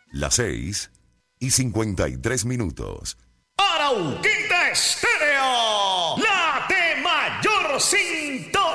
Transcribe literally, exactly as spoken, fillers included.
Las seis y cincuenta y tres minutos. Arauquita Estéreo, la de mayor sintonía.